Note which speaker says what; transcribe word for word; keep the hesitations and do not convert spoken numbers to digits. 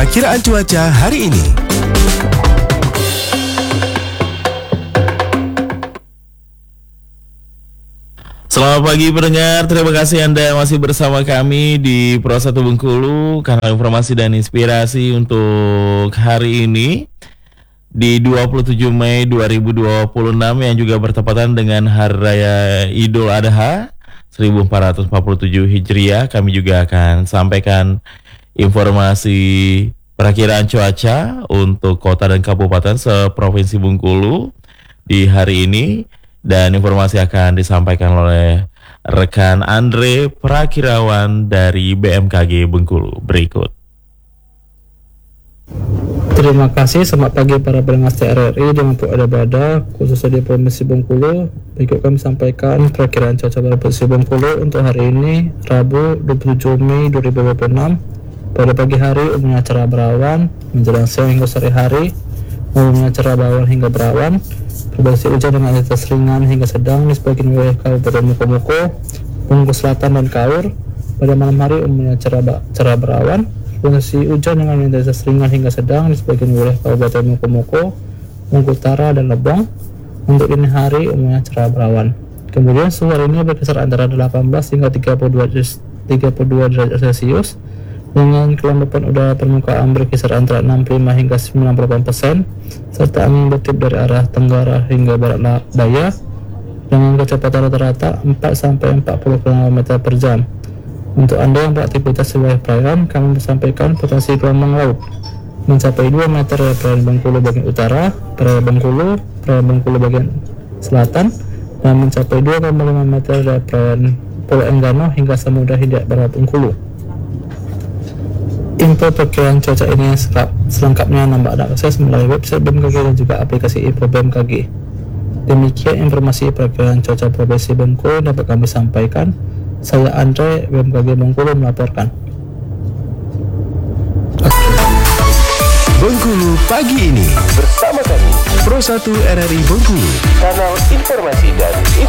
Speaker 1: Perakiraan cuaca hari ini.
Speaker 2: Selamat pagi pendengar, terima kasih Anda masih bersama kami di Pro satu Bengkulu, kanal informasi dan inspirasi untuk hari ini di dua puluh tujuh Mei dua ribu dua puluh enam yang juga bertepatan dengan Hari Raya Idul Adha seribu empat ratus empat puluh tujuh Hijriah. Kami juga akan sampaikan informasi perakiraan cuaca untuk kota dan kabupaten seprovinsi Bengkulu di hari ini. Dan informasi akan disampaikan oleh rekan Andre Prakirawan dari B M K G Bengkulu. Berikut.
Speaker 3: Terima kasih, selamat pagi para pendengar T R R I dengan ada pada khususnya di Provinsi Bengkulu. Berikut kami sampaikan perakiraan cuaca pada Provinsi Bengkulu untuk hari ini Rabu dua puluh tujuh Mei dua ribu dua puluh enam. Pada pagi hari umumnya cerah berawan, menjelang siang hingga sore hari umumnya cerah berawan hingga berawan. Berbagai hujan dengan intensitas ringan hingga sedang di sebagian wilayah Kabupaten Mukomuko, Bengkulu Selatan dan Kaur. Pada malam hari umumnya cerah, cerah berawan. Berbagai hujan dengan intensitas ringan hingga sedang di sebagian wilayah Kabupaten Mukomuko, Bengkulu Utara dan Lebong. Untuk dini hari umumnya cerah berawan. Kemudian suhu hari ini berkisar antara delapan belas hingga tiga puluh dua derajat Celcius. Dengan kelembapan udara permukaan berkisar antara enam puluh lima hingga sembilan puluh delapan persen, serta angin bertiup dari arah tenggara hingga barat daya dengan kecepatan rata-rata empat sampai empat puluh kilometer per jam. Untuk Anda yang beraktivitas di wilayah perairan, kami sampaikan potensi gelombang laut mencapai dua meter dari perairan Bengkulu bagian utara, perairan Bengkulu, perairan Bengkulu bagian selatan, dan mencapai dua koma lima meter dari perairan Pulau Enggano hingga Samudra Hindia Barat Bengkulu. Info perkiraan cuaca ini selengkapnya nambah ada akses melalui website B M K G dan juga aplikasi Info B M K G. Demikian informasi perkiraan cuaca Provinsi Bengkulu dapat kami sampaikan. Saya Andre, B M K G Bengkulu melaporkan.
Speaker 1: Bengkulu pagi ini
Speaker 4: bersama kami
Speaker 1: Pro satu R R I Bengkulu,
Speaker 4: kanal informasi dan